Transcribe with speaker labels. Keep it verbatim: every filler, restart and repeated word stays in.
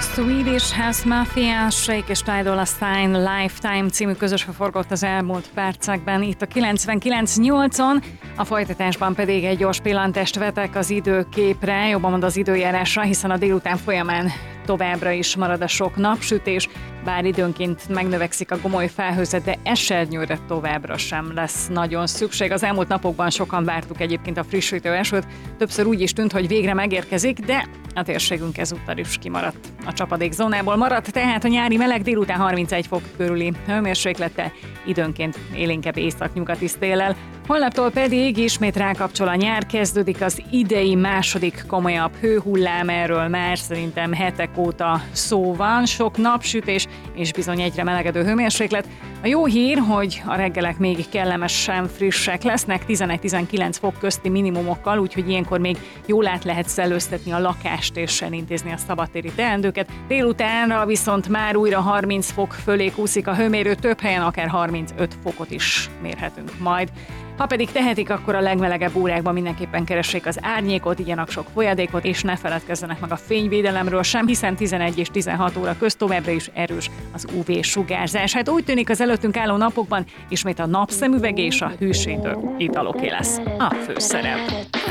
Speaker 1: Swedish House Mafia, Shake és Ty Dolla Sign Lifetime című közösre forgott az elmúlt percekben itt a kilencvenkilenc nyolcon, a folytatásban pedig egy gyors pillantást vetek az időképre, jobban mond az időjárásra, hiszen a délután folyamán továbbra is marad a sok napsütés, bár időnként megnövekszik a gomoly felhőzet, de esernyőre továbbra sem lesz nagyon szükség. Az elmúlt napokban sokan vártuk egyébként a frissítő esőt, többször úgy is tűnt, hogy végre megérkezik, de a térségünk ezúttal is kimaradt. A csapadékzónából maradt, tehát a nyári meleg délután harmincegy fok körüli hőmérséklettel, időnként élénkebb északnyugati széllel. Holnaptól pedig ismét rákapcsol a nyár, kezdődik az idei második komolyabb hőhullám, erről már szerintem hetek óta szó van, sok napsütés és bizony egyre melegedő hőmérséklet. A jó hír, hogy a reggelek még kellemesen frissek lesznek, tizenegy-tizenkilenc fok közti minimumokkal, úgyhogy ilyenkor még jól át lehet szellőztetni a lakást és elintézni a szabadtéri teendőket. Délutánra viszont már újra harminc fok fölé kúszik a hőmérő, több helyen akár harmincöt fokot is mérhetünk majd. Ha pedig tehetik, akkor a legmelegebb órákban mindenképpen keressék az árnyékot, igyanak sok folyadékot, és ne feledkezzenek meg a fényvédelemről sem, hiszen tizenegy és tizenhat óra közt továbbra is erős az ú vé-sugárzás. Hát úgy tűnik, az előttünk álló napokban ismét a napszemüveg és a hűsítő italoké lesz a főszerep.